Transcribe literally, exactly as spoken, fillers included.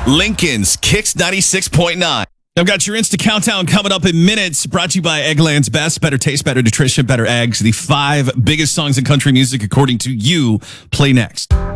Lincoln's Kicks ninety-six point nine. I've got your Insta Countdown coming up in minutes, brought to you by Eggland's Best. Better taste, better nutrition, better eggs. The five biggest songs in country music, according to you, play next.